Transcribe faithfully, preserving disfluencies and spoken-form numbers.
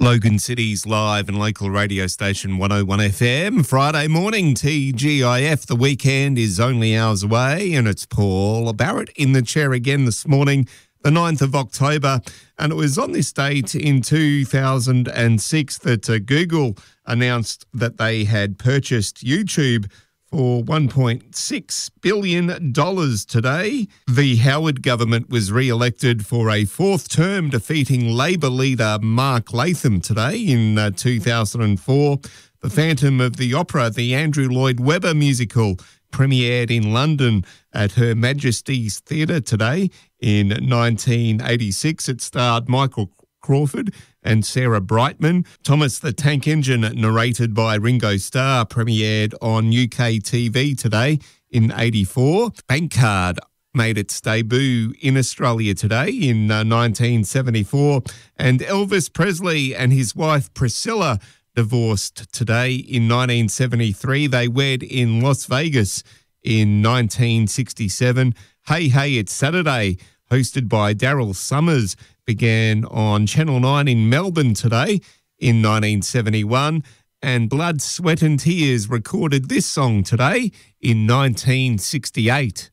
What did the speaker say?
Logan City's live and local radio station one oh one F M. Friday morning, T G I F. The weekend is only hours away, and it's Paul Barrett in the chair again this morning, the ninth of October. And it was on this date in two thousand six that uh, Google announced that they had purchased YouTube for one point six billion dollars today. The Howard government was re-elected for a fourth term, defeating Labor leader Mark Latham today in uh, two thousand four. The Phantom of the Opera, the Andrew Lloyd Webber musical, premiered in London at Her Majesty's Theatre today in nineteen eighty-six. It starred Michael Crawford and Sarah Brightman. Thomas the Tank Engine, narrated by Ringo Starr, premiered on U K T V today in eighty-four. Bankcard made its debut in Australia today in uh, nineteen seventy-four. And Elvis Presley and his wife Priscilla divorced today in nineteen seventy-three. They wed in Las Vegas in nineteen sixty-seven. Hey Hey It's Saturday, hosted by Daryl Summers, began on Channel nine in Melbourne today in nineteen seventy-one. And Blood, Sweat and Tears recorded this song today in nineteen sixty-eight.